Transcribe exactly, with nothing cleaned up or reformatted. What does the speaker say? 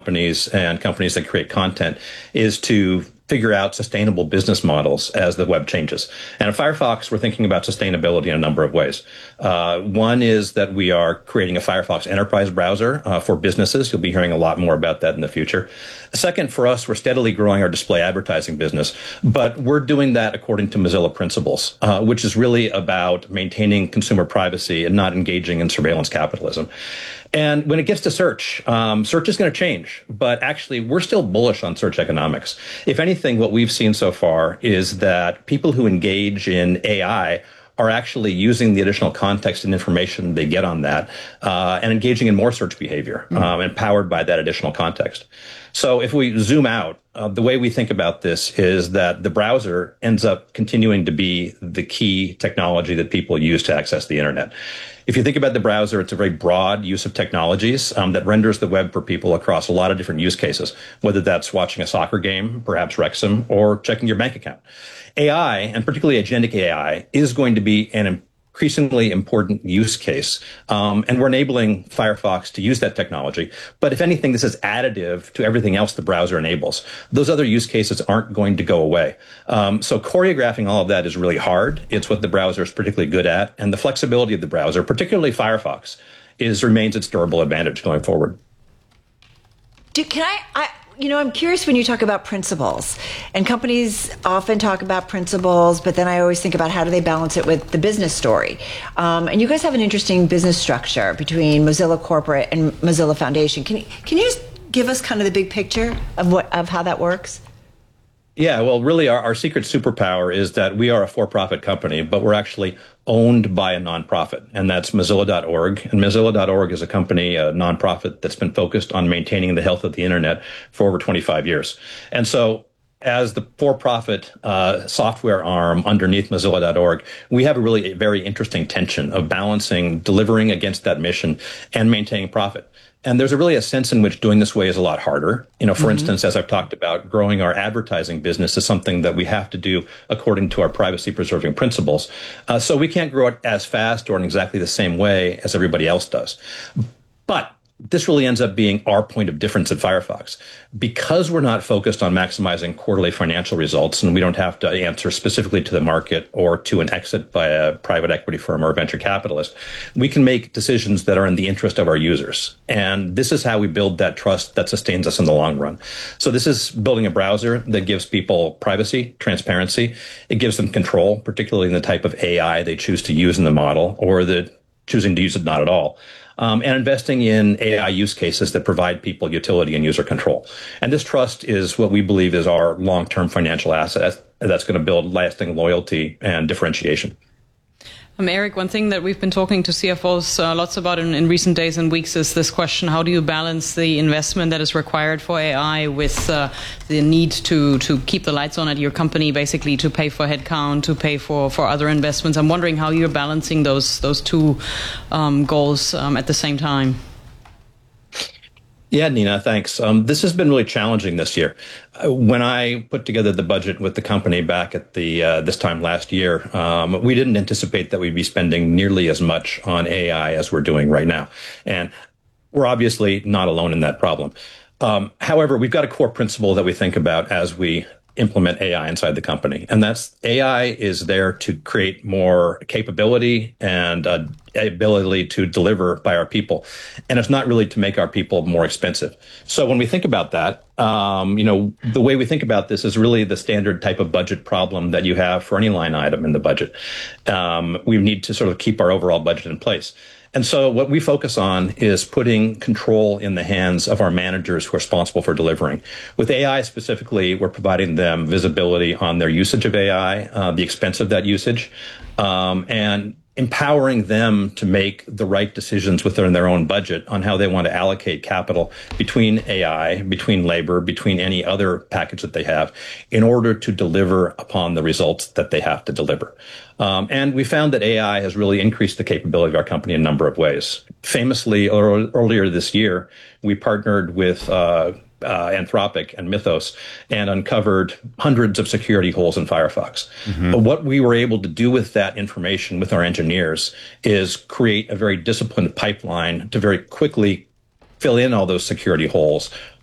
companies and companies that create content is to figure out sustainable business models as the web changes. And at Firefox, we're thinking about sustainability in a number of ways. Uh, one is that we are creating a Firefox enterprise browser uh, for businesses. You'll be hearing a lot more about that in the future. Second, for us, we're steadily growing our display advertising business, but we're doing that according to Mozilla principles, uh, which is really about maintaining consumer privacy and not engaging in surveillance capitalism. And when it gets to search, um, search is going to change, but actually we're still bullish on search economics. If anything, what we've seen so far is that people who engage in A I are actually using the additional context and information they get on that uh, and engaging in more search behavior, mm. um, empowered by that additional context. So if we zoom out, uh, the way we think about this is that the browser ends up continuing to be the key technology that people use to access the internet. If you think about the browser, it's a very broad use of technologies um, that renders the web for people across a lot of different use cases, whether that's watching a soccer game, perhaps Wrexham, or checking your bank account. A I, and particularly agentic A I, is going to be an increasingly important use case. Um, and we're enabling Firefox to use that technology. But if anything, this is additive to everything else the browser enables. Those other use cases aren't going to go away. Um, so choreographing all of that is really hard. It's what the browser is particularly good at. And the flexibility of the browser, particularly Firefox, is remains its durable advantage going forward. Do, can I, I, you know, I'm curious when you talk about principles, and companies often talk about principles, but then I always think about how do they balance it with the business story. Um, and you guys have an interesting business structure between Mozilla Corporate and Mozilla Foundation. Can you, can you just give us kind of the big picture of what of how that works? Yeah, well, really, our, our secret superpower is that we are a for-profit company, but we're actually owned by a nonprofit, and that's Mozilla dot org. And Mozilla dot org is a company, a nonprofit that's been focused on maintaining the health of the internet for over twenty-five years. And so as the for-profit uh, software arm underneath Mozilla dot org, we have a really very interesting tension of balancing delivering against that mission and maintaining profit. And there's a really a sense in which doing this way is a lot harder. You know, for mm-hmm. instance, as I've talked about, growing our advertising business is something that we have to do according to our privacy preserving principles. Uh, so we can't grow it as fast or in exactly the same way as everybody else does. But this really ends up being our point of difference at Firefox. Because we're not focused on maximizing quarterly financial results, and we don't have to answer specifically to the market or to an exit by a private equity firm or a venture capitalist, we can make decisions that are in the interest of our users. And this is how we build that trust that sustains us in the long run. So this is building a browser that gives people privacy, transparency. It gives them control, particularly in the type of A I they choose to use in the model, or the choosing to use it not at all. Um, and investing in A I use cases that provide people utility and user control. And this trust is what we believe is our long-term financial asset that's going to build lasting loyalty and differentiation. Um, Eric, one thing that we've been talking to C F Os uh, lots about in, in recent days and weeks is this question: how do you balance the investment that is required for A I with uh, the need to, to keep the lights on at your company, basically to pay for headcount, to pay for, for other investments? I'm wondering how you're balancing those those two um, goals um, at the same time. Yeah, Nina, thanks. Um, this has been really challenging this year. Uh, when I put together the budget with the company back at the uh, this time last year, um, we didn't anticipate that we'd be spending nearly as much on A I as we're doing right now. And we're obviously not alone in that problem. Um, however, we've got a core principle that we think about as we implement A I inside the company. And that's A I is there to create more capability and uh, ability to deliver by our people. And it's not really to make our people more expensive. So when we think about that, um, you know, the way we think about this is really the standard type of budget problem that you have for any line item in the budget. Um, we need to sort of keep our overall budget in place. And so what we focus on is putting control in the hands of our managers who are responsible for delivering. With A I specifically, we're providing them visibility on their usage of A I, uh, the expense of that usage, um, and empowering them to make the right decisions within their own budget on how they want to allocate capital between A I, between labor, between any other package that they have in order to deliver upon the results that they have to deliver. Um, and we found that A I has really increased the capability of our company in a number of ways. Famously, or, earlier this year, we partnered with uh, Uh, Anthropic and Mythos and uncovered hundreds of security holes in Firefox. Mm-hmm. But what we were able to do with that information with our engineers is create a very disciplined pipeline to very quickly fill in all those security holes